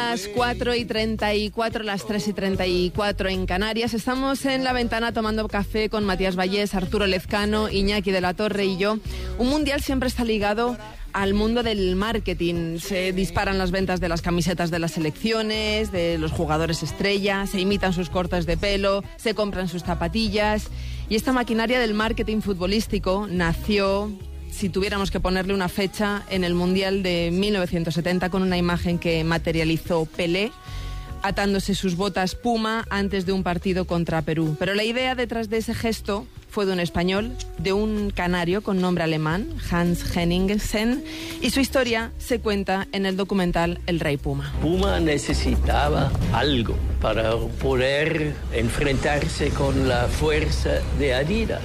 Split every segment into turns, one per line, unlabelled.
Las 4:34, las 3:34 en Canarias. Estamos en La Ventana tomando café con Matías Vallés, Arturo Lezcano, Iñaki de la Torre y yo. Un mundial siempre está ligado al mundo del marketing. Se disparan las ventas de las camisetas de las selecciones, de los jugadores estrella, se imitan sus cortes de pelo, se compran sus zapatillas. Y esta maquinaria del marketing futbolístico nació, si tuviéramos que ponerle una fecha, en el Mundial de 1970 con una imagen que materializó Pelé atándose sus botas Puma antes de un partido contra Perú. Pero la idea detrás de ese gesto fue de un español, de un canario con nombre alemán, Hans Henningsen, y su historia se cuenta en el documental El Rey Puma.
Puma necesitaba algo para poder enfrentarse con la fuerza de Adidas.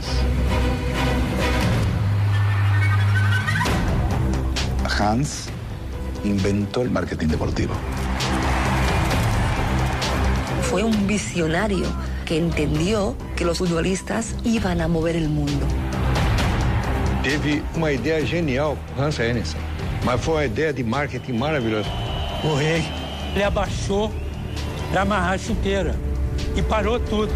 Hans inventó el marketing deportivo.
Fue un visionario que entendió que los futbolistas iban a mover el mundo.
Teve uma ideia genial, Hans Henningsen, mas foi uma ideia de marketing maravilhosa.
O rei, ele abaixou para amarrar a chuteira e parou tudo.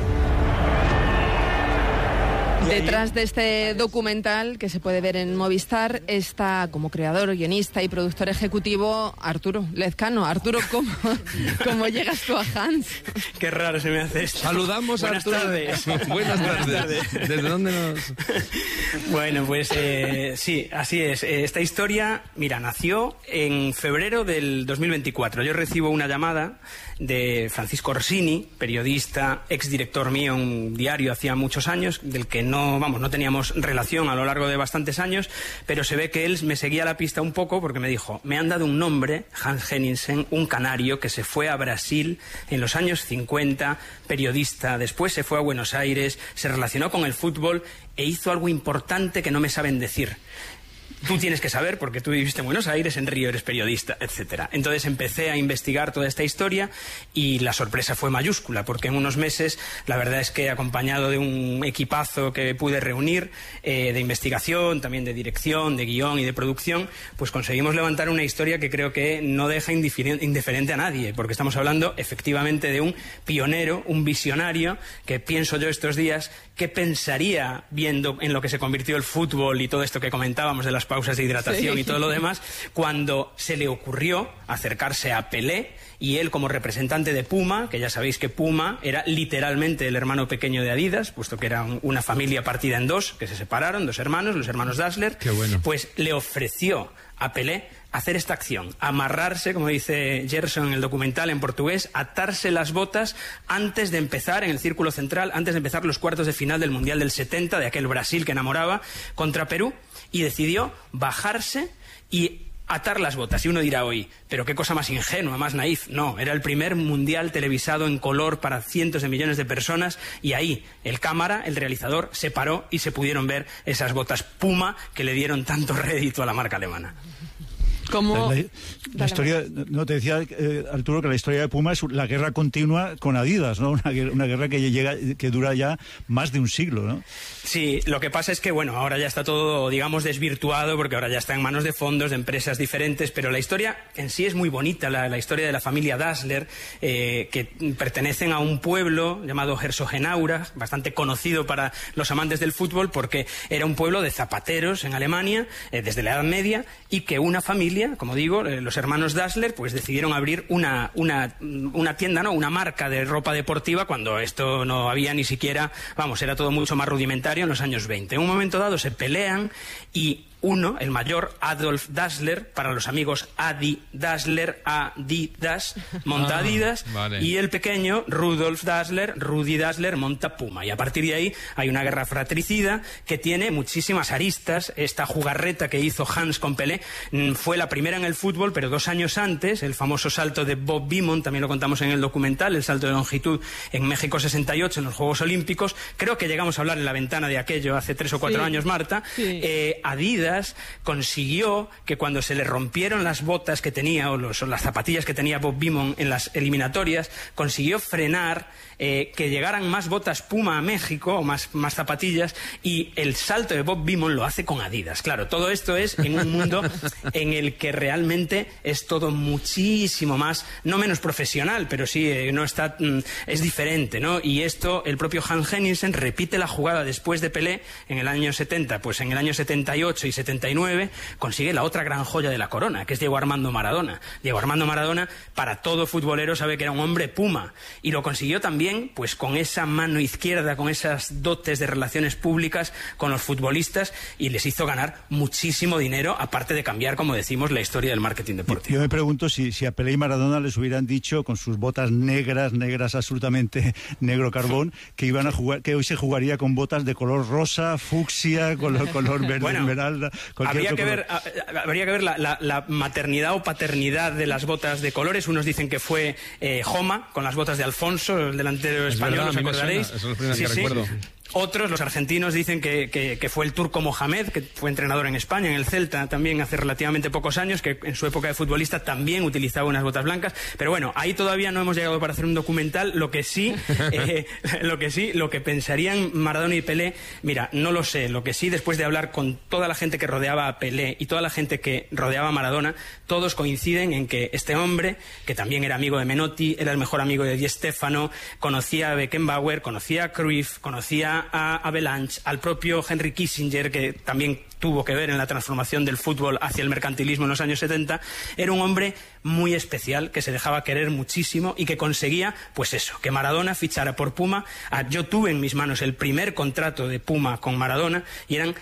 Detrás de este documental, que se puede ver en Movistar, está como creador, guionista y productor ejecutivo Arturo Lezcano. Arturo, ¿cómo llegas tú a Hans?
Qué raro se me hace esto.
Saludamos a Arturo.
Tardes.
Buenas tardes. ¿Desde dónde nos...?
Bueno, pues sí, así es. Esta historia, mira, nació en febrero del 2024. Yo recibo una llamada de Francisco Orsini, periodista, exdirector mío en un diario hacía muchos años, del que no teníamos relación a lo largo de bastantes años, pero se ve que él me seguía la pista un poco porque me dijo, me han dado un nombre, Hans Henningsen, un canario que se fue a Brasil en los años 50, periodista, después se fue a Buenos Aires, se relacionó con el fútbol e hizo algo importante que no me saben decir. Tú tienes que saber, porque tú viviste en Buenos Aires, en Río eres periodista, etcétera. Entonces empecé a investigar toda esta historia y la sorpresa fue mayúscula, porque en unos meses, la verdad es que acompañado de un equipazo que pude reunir, de investigación, también de dirección, de guión y de producción, pues conseguimos levantar una historia que creo que no deja indiferente a nadie, porque estamos hablando efectivamente de un pionero, un visionario, que pienso yo estos días, ¿qué pensaría viendo en lo que se convirtió el fútbol y todo esto que comentábamos de las pausas de hidratación y todo lo demás, cuando se le ocurrió acercarse a Pelé y él como representante de Puma, que ya sabéis que Puma era literalmente el hermano pequeño de Adidas, puesto que era una familia partida en dos, que se separaron, dos hermanos, los hermanos Dassler, pues le ofreció a Pelé hacer esta acción, amarrarse, como dice Gerson en el documental en portugués, atarse las botas antes de empezar en el círculo central, antes de empezar los cuartos de final del Mundial del 70, de aquel Brasil que enamoraba, contra Perú, y decidió bajarse y atar las botas. Y uno dirá hoy, pero qué cosa más ingenua, más naif. No, era el primer mundial televisado en color para cientos de millones de personas y ahí el cámara, el realizador, se paró y se pudieron ver esas botas Puma que le dieron tanto rédito a la marca alemana.
¿Cómo?
La historia, no te decía Arturo que la historia de Puma es la guerra continua con Adidas, ¿no? Una guerra que dura ya más de un siglo, ¿no?
Sí, lo que pasa es que bueno, ahora ya está todo, digamos, desvirtuado porque ahora ya está en manos de fondos, de empresas diferentes, pero la historia en sí es muy bonita, la historia de la familia Dassler, que pertenecen a un pueblo llamado Herzogenaurach, bastante conocido para los amantes del fútbol porque era un pueblo de zapateros en Alemania desde la Edad Media y que una familia, como digo, los hermanos Dassler, pues decidieron abrir una tienda, ¿no? Una marca de ropa deportiva cuando esto no había ni siquiera, vamos, era todo mucho más rudimentario en los años 20. En un momento dado se pelean y uno, el mayor, Adolf Dassler, para los amigos Adi Dassler, Adidas, monta Adidas, vale. Y el pequeño, Rudolf Dassler, Rudi Dassler, monta Puma. Y a partir de ahí hay una guerra fratricida que tiene muchísimas aristas. Esta jugarreta que hizo Hans con Pelé fue la primera en el fútbol, pero 2 años antes, el famoso salto de Bob Beamon, también lo contamos en el documental, el salto de longitud en México 68, en los Juegos Olímpicos. Creo que llegamos a hablar en La Ventana de aquello hace 3 o 4 años, Marta. Sí. Adidas Adidas consiguió que cuando se le rompieron las botas que tenía o las zapatillas que tenía Bob Beamon en las eliminatorias, consiguió frenar que llegaran más botas Puma a México, o más zapatillas, y el salto de Bob Beamon lo hace con Adidas. Claro, todo esto es en un mundo en el que realmente es todo muchísimo más, no menos profesional, pero sí no está, es diferente, ¿no? Y esto, el propio Hans Henningsen repite la jugada después de Pelé en el año 70, pues en el año 78 y 79 consigue la otra gran joya de la corona, que es Diego Armando Maradona. Diego Armando Maradona, para todo futbolero, sabe que era un hombre Puma, y lo consiguió también pues con esa mano izquierda, con esas dotes de relaciones públicas con los futbolistas, y les hizo ganar muchísimo dinero, aparte de cambiar, como decimos, la historia del marketing deportivo.
Yo me pregunto si a Pelé y Maradona les hubieran dicho, con sus botas negras absolutamente negro carbón, que iban a jugar, que hoy se jugaría con botas de color rosa, fucsia, color verde,
bueno,
esmeralda.
Habría que ver la maternidad o paternidad de las botas de colores. Unos dicen que fue Joma, con las botas de Alfonso, el delantero español, ¿os acordaréis?
Eso es lo primero que recuerdo.
Otros, los argentinos, dicen que fue el turco Mohamed, que fue entrenador en España, en el Celta, también hace relativamente pocos años, que en su época de futbolista también utilizaba unas botas blancas. Pero bueno, ahí todavía no hemos llegado para hacer un documental. Lo que pensarían Maradona y Pelé, mira, no lo sé. Lo que sí, después de hablar con toda la gente que rodeaba a Pelé y toda la gente que rodeaba a Maradona, todos coinciden en que este hombre, que también era amigo de Menotti, era el mejor amigo de Di Stéfano, conocía a Beckenbauer, conocía a Cruyff, conocía a Avalanche, al propio Henry Kissinger, que también tuvo que ver en la transformación del fútbol hacia el mercantilismo en los años 70, era un hombre muy especial, que se dejaba querer muchísimo y que conseguía, pues eso, que Maradona fichara por Puma. Yo tuve en mis manos el primer contrato de Puma con Maradona y eran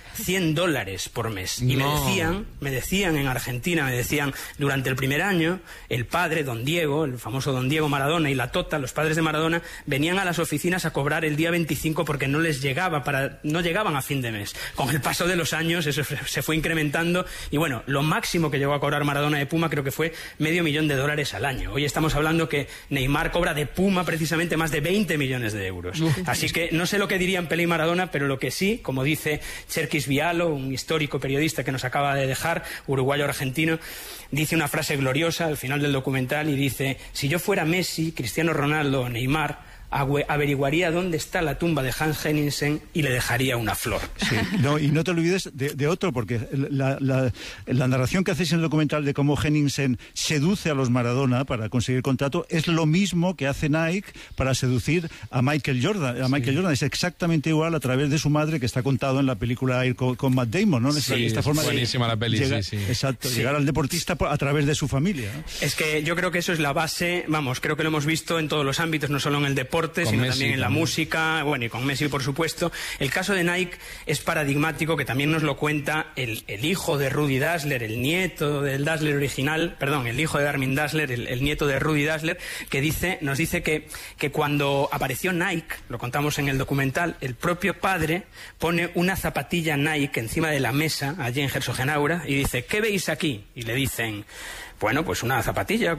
$100 por mes. Y me decían en Argentina, durante el primer año, el padre, don Diego, el famoso don Diego Maradona, y la Tota, los padres de Maradona, venían a las oficinas a cobrar el día 25 porque no llegaban a fin de mes. Con el paso de los años eso se fue incrementando, y bueno, lo máximo que llegó a cobrar Maradona de Puma creo que fue $500,000 al año. Hoy estamos hablando que Neymar cobra de Puma precisamente más de 20 millones de euros. Así que no sé lo que dirían Pelé y Maradona, pero lo que sí, como dice Cherkis Vialo, un histórico periodista que nos acaba de dejar, uruguayo-argentino, dice una frase gloriosa al final del documental y dice: si yo fuera Messi, Cristiano Ronaldo o Neymar, averiguaría dónde está la tumba de Hans Henningsen y le dejaría una flor.
Sí, y no te olvides de otro, porque la narración que hacéis en el documental de cómo Henningsen seduce a los Maradona para conseguir contrato es lo mismo que hace Nike para seducir a Michael Jordan. Jordan es exactamente igual a través de su madre, que está contado en la película Air con Matt Damon, ¿no? Esta forma
buenísima la peli,
Exacto, llegar al deportista a través de su familia, ¿no?
Es que yo creo que eso es la base, creo que lo hemos visto en todos los ámbitos, no solo en el deporte, sino Messi, también en la música, bueno, y con Messi, por supuesto. El caso de Nike es paradigmático, que también nos lo cuenta el hijo de Rudy Dassler, el nieto del Dassler original, el hijo de Armin Dassler, el nieto de Rudy Dassler, que nos dice que cuando apareció Nike, lo contamos en el documental, el propio padre pone una zapatilla Nike encima de la mesa, allí en Herzogenaurach, y dice: ¿qué veis aquí? Y le dicen: bueno, pues una zapatilla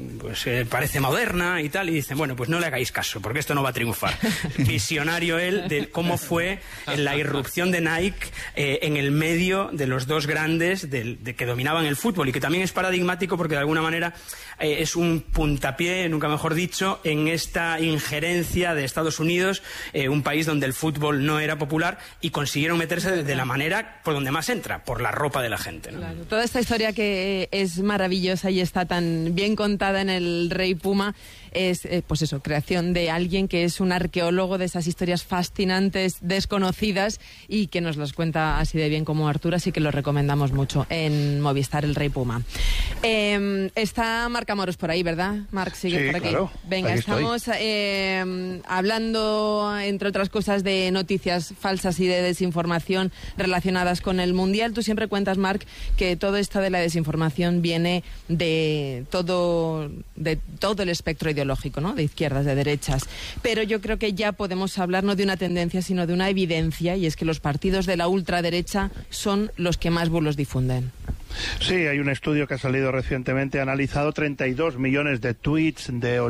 parece moderna y tal, y dicen: bueno, pues no le hagáis caso, porque esto no va a triunfar. Visionario él de cómo fue la irrupción de Nike en el medio de los dos grandes de que dominaban el fútbol, y que también es paradigmático porque de alguna manera es un puntapié, nunca mejor dicho, en esta injerencia de Estados Unidos, un país donde el fútbol no era popular, y consiguieron meterse de la manera por donde más entra, por la ropa de la gente, ¿no?
Claro. Toda esta historia que es maravillosa y está tan bien contada en El Rey Puma es, pues eso, creación de alguien que es un arqueólogo de esas historias fascinantes, desconocidas, y que nos las cuenta así de bien como Arturo, así que lo recomendamos mucho en Movistar, El Rey Puma. Está Marc Amorós por ahí, ¿verdad? Marc, sigue por aquí.
Claro.
Venga,
aquí
estamos hablando, entre otras cosas, de noticias falsas y de desinformación relacionadas con el Mundial. Tú siempre cuentas, Marc, que todo esto de la desinformación viene de todo el espectro ideológico, ¿no? De izquierdas, de derechas. Pero yo creo que ya podemos hablar no de una tendencia, sino de una evidencia, y es que los partidos de la ultraderecha son los que más bulos difunden.
Sí, hay un estudio que ha salido recientemente, ha analizado 32 millones de tweets de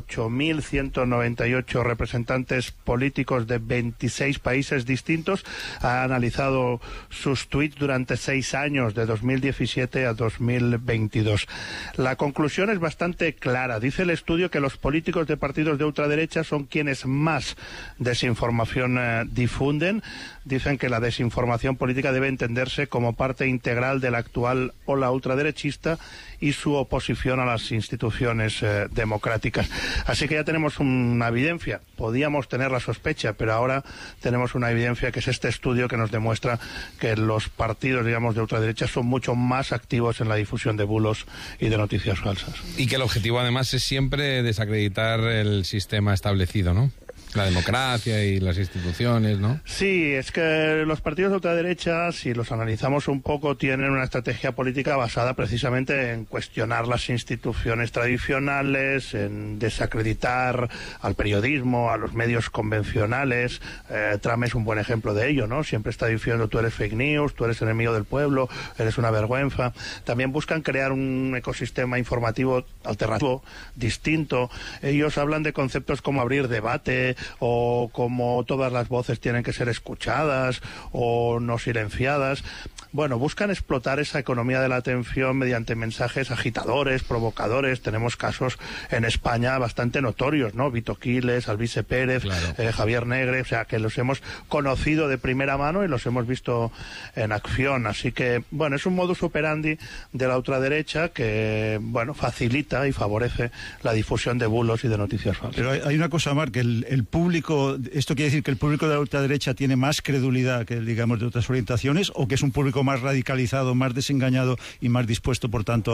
8.198 representantes políticos de 26 países distintos. Ha analizado sus tweets durante 6 años, de 2017 a 2022. La conclusión es bastante clara. Dice el estudio que los políticos de partidos de ultraderecha son quienes más desinformación difunden. Dicen que la desinformación política debe entenderse como parte integral de la actual ola ultraderechista y su oposición a las instituciones democráticas. Así que ya tenemos una evidencia. Podíamos tener la sospecha, pero ahora tenemos una evidencia, que es este estudio que nos demuestra que los partidos, digamos, de ultraderecha son mucho más activos en la difusión de bulos y de noticias falsas.
Y que el objetivo, además, es siempre desacreditar el sistema establecido, ¿no? La democracia y las instituciones, ¿no?
Sí, es que los partidos de ultraderecha, si los analizamos un poco, tienen una estrategia política basada precisamente en cuestionar las instituciones tradicionales, en desacreditar al periodismo, a los medios convencionales. Trump es un buen ejemplo de ello, ¿no? Siempre está diciendo: tú eres fake news, tú eres enemigo del pueblo, eres una vergüenza. También buscan crear un ecosistema informativo alternativo, distinto. Ellos hablan de conceptos como abrir debate, o como todas las voces tienen que ser escuchadas o no silenciadas. Bueno, buscan explotar esa economía de la atención mediante mensajes agitadores, provocadores. Tenemos casos en España bastante notorios, ¿no? Vito Quiles, Alvise Pérez, claro. Javier Negre, o sea, que los hemos conocido de primera mano y los hemos visto en acción. Así que, bueno, es un modus operandi de la ultraderecha que, bueno, facilita y favorece la difusión de bulos y de noticias falsas.
Pero hay una cosa, Marc, que el público, ¿esto quiere decir que el público de la ultraderecha tiene más credulidad que, digamos, de otras orientaciones, o que es un público más radicalizado, más desengañado y más dispuesto, por tanto,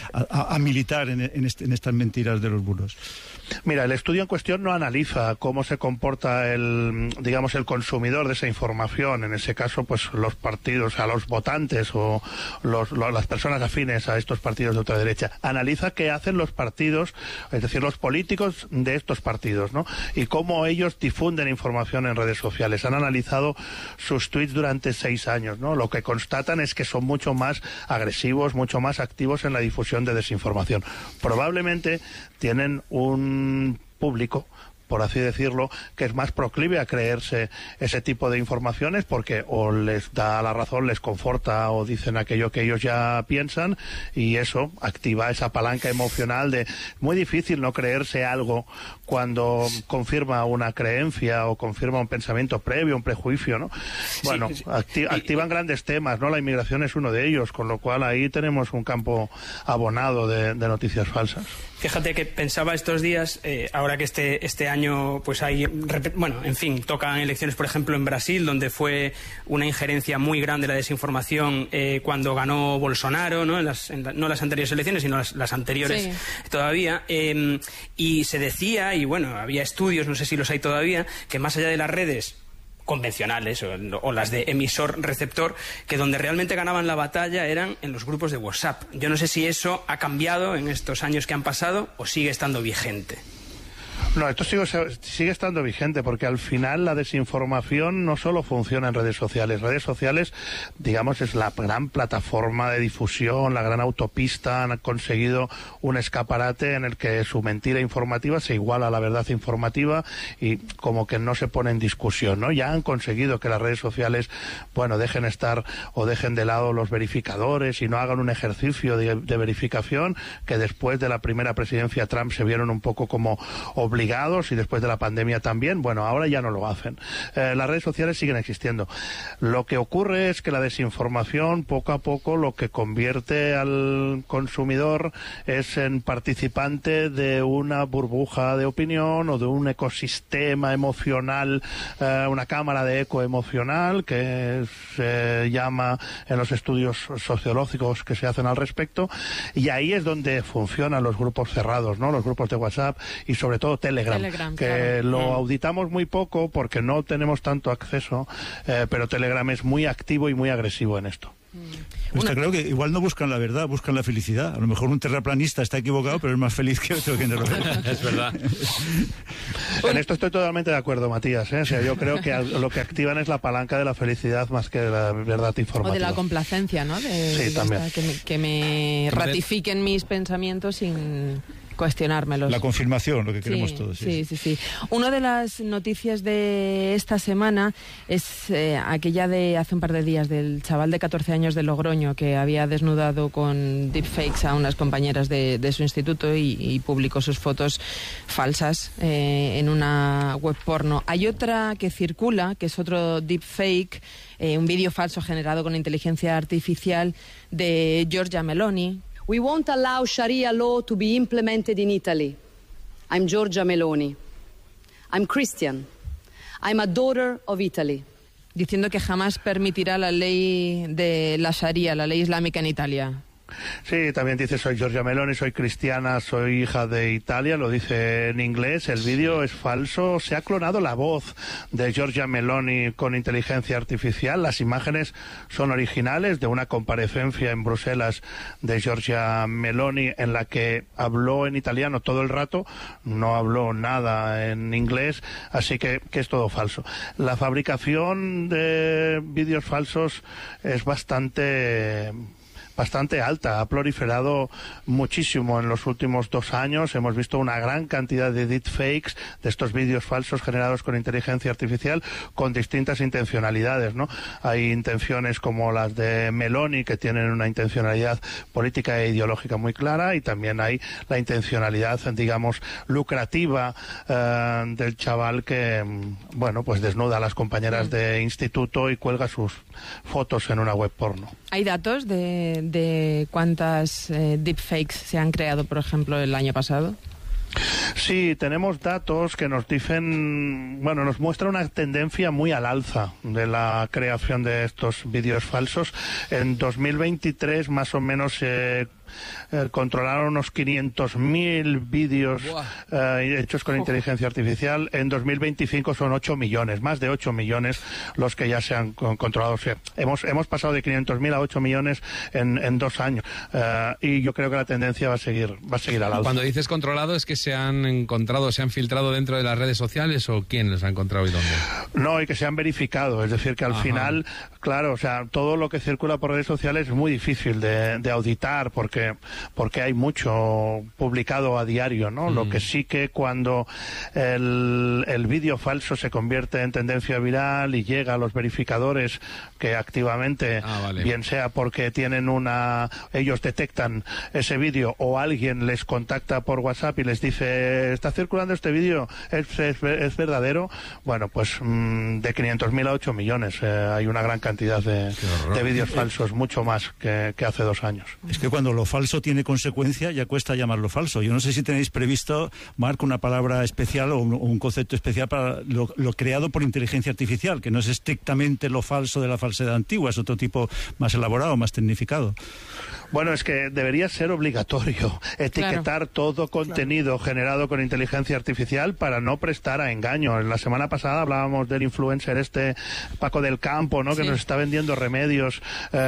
a militar en estas mentiras de los bulos?
Mira, el estudio en cuestión no analiza cómo se comporta el consumidor de esa información. En ese caso, pues los partidos, a los votantes o las personas afines a estos partidos de ultraderecha. Analiza qué hacen los partidos, es decir, los políticos de estos partidos, ¿no? Y cómo ellos difunden información en redes sociales. Han analizado sus tweets durante 6 años, ¿no? Lo que constatan es que son mucho más agresivos, mucho más activos en la difusión de desinformación. Probablemente tienen un público, por así decirlo, que es más proclive a creerse ese tipo de informaciones porque o les da la razón, les conforta o dicen aquello que ellos ya piensan, y eso activa esa palanca emocional de muy difícil no creerse algo cuando confirma una creencia o confirma un pensamiento previo, un prejuicio, ¿no? Bueno, sí. Activan grandes temas, ¿no? La inmigración es uno de ellos, con lo cual ahí tenemos un campo abonado de noticias falsas.
Fíjate que pensaba estos días, ahora que este año pues hay, bueno, en fin, tocan elecciones, por ejemplo, en Brasil, donde fue una injerencia muy grande la desinformación cuando ganó Bolsonaro, ¿no? No las anteriores elecciones, sino las anteriores, sí, todavía, y se decía, y bueno, había estudios, no sé si los hay todavía, que más allá de las redes convencionales o las de emisor-receptor, que donde realmente ganaban la batalla eran en los grupos de WhatsApp. Yo no sé si eso ha cambiado en estos años que han pasado o sigue estando vigente.
No, esto sigue estando vigente, porque al final la desinformación no solo funciona en redes sociales. Redes sociales, digamos, es la gran plataforma de difusión, la gran autopista. Han conseguido un escaparate en el que su mentira informativa se iguala a la verdad informativa y como que no se pone en discusión, ¿no? Ya han conseguido que las redes sociales, bueno, dejen estar o dejen de lado los verificadores y no hagan un ejercicio de verificación, que después de la primera presidencia Trump se vieron un poco como obligados, y después de la pandemia también. Bueno, ahora ya no lo hacen. Las redes sociales siguen existiendo. Lo que ocurre es que la desinformación, poco a poco, lo que convierte al consumidor es en participante de una burbuja de opinión o de un ecosistema emocional, una cámara de eco emocional, que se llama en los estudios sociológicos que se hacen al respecto, y ahí es donde funcionan los grupos cerrados, ¿no? Los grupos de WhatsApp y sobre todo Telegram, que claro, lo auditamos muy poco porque no tenemos tanto acceso, pero Telegram es muy activo y muy agresivo en esto.
Está claro que igual no buscan la verdad, buscan la felicidad. A lo mejor un terraplanista está equivocado, pero es más feliz que otro que no lo ve.
Es verdad.
En esto estoy totalmente de acuerdo, Matías, ¿eh? O sea, yo creo que lo que activan es la palanca de la felicidad más que de la verdad informativa.
O de la complacencia, ¿no?
Sí, también.
Que me ratifiquen mis pensamientos sin cuestionármelos.
La confirmación, lo que queremos todos.
Sí. Una de las noticias de esta semana es aquella de hace un par de días del chaval de 14 años de Logroño que había desnudado con deepfakes a unas compañeras de su instituto y publicó sus fotos falsas en una web porno. Hay otra que circula, que es otro deepfake, un vídeo falso generado con inteligencia artificial de Giorgia Meloni.
We won't allow Sharia law to be implemented in Italy. I'm Giorgia Meloni. I'm Christian. I'm a daughter of Italy.
Diciendo que jamás permitirá la ley de la Sharia, la ley islámica en Italia.
Sí, también dice soy Giorgia Meloni, soy cristiana, soy hija de Italia, lo dice en inglés. El vídeo es falso, se ha clonado la voz de Giorgia Meloni con inteligencia artificial. Las imágenes son originales de una comparecencia en Bruselas de Giorgia Meloni en la que habló en italiano todo el rato, no habló nada en inglés, así que es todo falso. La fabricación de vídeos falsos es bastante alta, ha proliferado muchísimo en los últimos 2 años. Hemos visto una gran cantidad de deepfakes, de estos vídeos falsos generados con inteligencia artificial con distintas intencionalidades, ¿no? Hay intenciones como las de Meloni, que tienen una intencionalidad política e ideológica muy clara, y también hay la intencionalidad, digamos, lucrativa del chaval que, bueno, pues desnuda a las compañeras de instituto y cuelga sus fotos en una web porno.
¿Hay datos de cuántas deepfakes se han creado, por ejemplo, el año pasado?
Sí, tenemos datos que nos dicen, bueno, nos muestra una tendencia muy al alza de la creación de estos vídeos falsos. En 2023 más o menos controlaron unos 500.000 vídeos hechos con inteligencia artificial. En 2025 son 8 millones, más de 8 millones los que ya se han controlado. O sea, hemos pasado de 500.000 a 8 millones en 2 años. Y yo creo que la tendencia va a seguir al alza.
Cuando dices controlado, ¿es que se han encontrado, se han filtrado dentro de las redes sociales, o quién los ha encontrado y dónde?
No, y que se han verificado. Es decir, que al final, claro, o sea, todo lo que circula por redes sociales es muy difícil de auditar porque hay mucho publicado a diario, ¿no? Lo que sí que cuando el vídeo falso se convierte en tendencia viral y llega a los verificadores que activamente, bien sea porque tienen ellos detectan ese vídeo o alguien les contacta por WhatsApp y les dice, está circulando este vídeo, ¿es verdadero? Bueno, pues de 500.000 a 8 millones. Hay una gran cantidad de vídeos falsos, mucho más que hace 2 años.
Es que cuando lo falso tiene consecuencia, ya cuesta llamarlo falso. Yo no sé si tenéis previsto, Marc, una palabra especial o un concepto especial para lo creado por inteligencia artificial, que no es estrictamente lo falso de la falsedad antigua, es otro tipo más elaborado, más tecnificado.
Bueno, es que debería ser obligatorio etiquetar todo contenido generado con inteligencia artificial para no prestar a engaño. La semana pasada hablábamos del influencer Paco del Campo, ¿no? Que nos está vendiendo remedios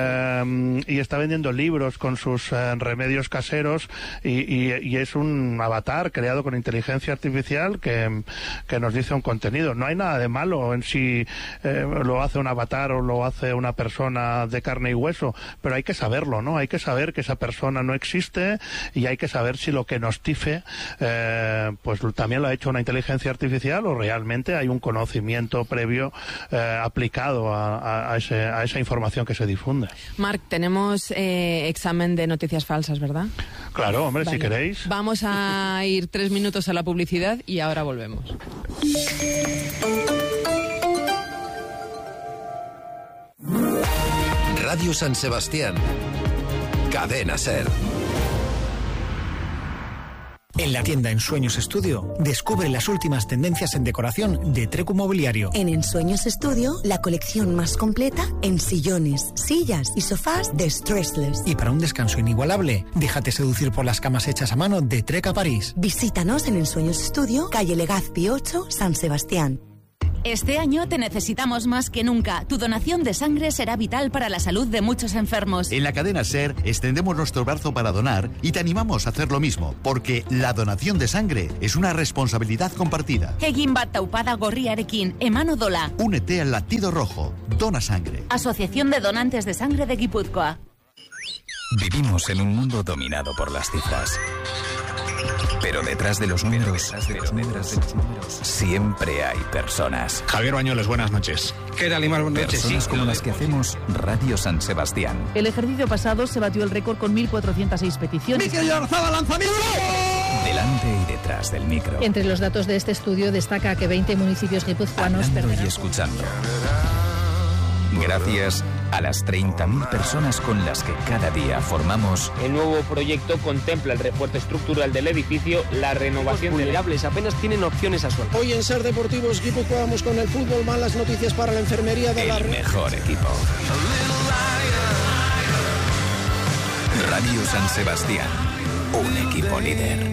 y está vendiendo libros con sus remedios caseros y es un avatar creado con inteligencia artificial que nos dice un contenido. No hay nada de malo en si lo hace un avatar o lo hace una persona de carne y hueso, pero hay que saberlo, ¿no? Hay que saber que esa persona no existe y hay que saber si lo que nos dice pues también lo ha hecho una inteligencia artificial o realmente hay un conocimiento previo aplicado a esa información que se difunde.
Marc, tenemos examen de noticias falsas, ¿verdad?
Claro, hombre, si queréis.
Vamos a ir 3 minutos a la publicidad y ahora volvemos.
Radio San Sebastián. Cadena SER.
En la tienda Ensueños Estudio, descubre las últimas tendencias en decoración de Trecu Mobiliario.
En Ensueños Estudio, la colección más completa en sillones, sillas y sofás de Stressless.
Y para un descanso inigualable, déjate seducir por las camas hechas a mano de Treca París.
Visítanos en Ensueños Estudio, calle Legazpi 8, San Sebastián.
Este año te necesitamos más que nunca. Tu donación de sangre será vital para la salud de muchos enfermos.
En la cadena SER extendemos nuestro brazo para donar y te animamos a hacer lo mismo, porque la donación de sangre es una responsabilidad compartida.
Egin bat taupada gorriarekin, eman odola.
Únete al latido rojo. Dona sangre.
Asociación de Donantes de Sangre de Guipúzcoa.
Vivimos en un mundo dominado por las cifras. Pero detrás de los números, siempre hay personas.
Javier Bañuelos, buenas noches.
¿Qué tal, Imar? Buenas noches.
Personas como las que hacemos Radio San Sebastián.
El ejercicio pasado se batió el récord con 1.406 peticiones.
¡Mikel Oyarzabal, lanzamiento! Delante y detrás del micro.
Entre los datos de este estudio destaca que 20 municipios guipuzcoanos
perderán. Y escuchando. Gracias a las 30.000 personas con las que cada día formamos.
El nuevo proyecto contempla el refuerzo estructural del edificio, la renovación de vulnerables apenas tienen opciones a sueldo.
Hoy en Ser Deportivos Guipúzcoa vamos con el fútbol, malas noticias para la enfermería de
el mejor equipo. Radio San Sebastián, un equipo líder.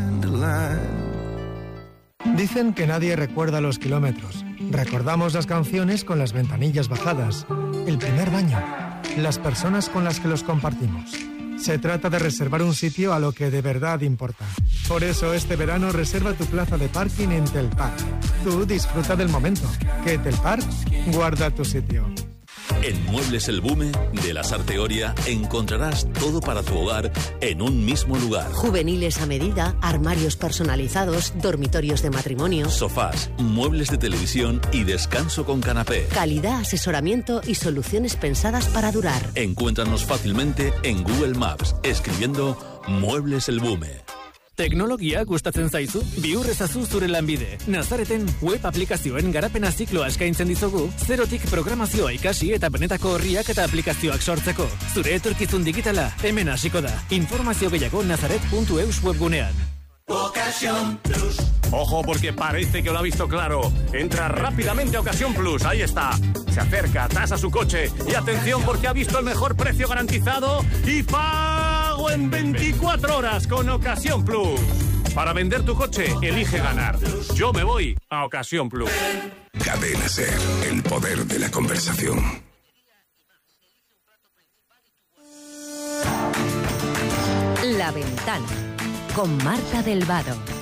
Dicen que nadie recuerda los kilómetros. Recordamos las canciones con las ventanillas bajadas, el primer baño, las personas con las que los compartimos. Se trata de reservar un sitio a lo que de verdad importa. Por eso este verano reserva tu plaza de parking en Telpark. Tú disfruta del momento, que Telpark guarda tu sitio.
En Muebles El Bume de la Sarteoria encontrarás todo para tu hogar en un mismo lugar.
Juveniles a medida, armarios personalizados, dormitorios de matrimonio,
sofás, muebles de televisión y descanso con canapé.
Calidad, asesoramiento y soluciones pensadas para durar.
Encuéntranos fácilmente en Google Maps escribiendo Muebles El Bume.
Teknologia gustatzen zaizu? Bihur ezazu zure lanbide. Nazareten web aplikazioen garapena zikloa eskaintzen dizugu, zerotik programazioa ikasi eta benetako horriak eta aplikazioak sortzeko. Zure etorkizun digitala hemen hasiko da. Informazio gehiago nazaret.eus webgunean.
Ocasión Plus. Ojo, porque parece que lo ha visto claro. Entra rápidamente a Ocasión Plus, ahí está. Se acerca, tasa su coche y atención porque ha visto el mejor precio garantizado y pago en 24 horas con Ocasión Plus. Para vender tu coche, elige ganar. Yo me voy a Ocasión Plus.
Cadena SER, el poder de la conversación.
La Ventana con Marta del Vado.